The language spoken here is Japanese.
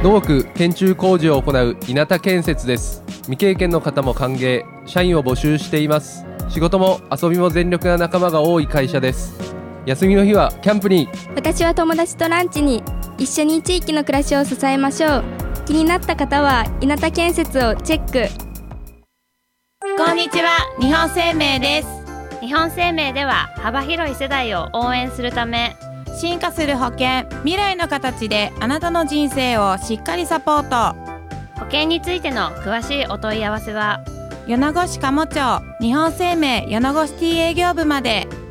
土木建築工事を行う稲田建設です。未経験の方も歓迎、社員を募集しています。仕事も遊びも全力な仲間が多い会社です。休みの日はキャンプに。 私は友達とランチに。一緒に地域の暮らしを支えましょう。気になった方は稲田建設をチェック。 こんにちは、日本生命です。 日本生命では幅広い世代を応援するため、 進化する保険、未来の形であなたの人生をしっかりサポート。 保険についての詳しいお問い合わせは米子市加茂町日本生命米子シティ営業部まで。